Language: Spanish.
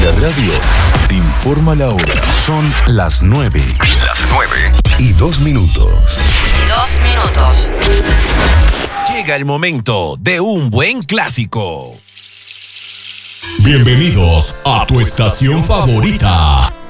La radio te informa la hora. Son las 9. Las 9:02. Llega el momento de un buen clásico. Bienvenidos a tu estación favorita,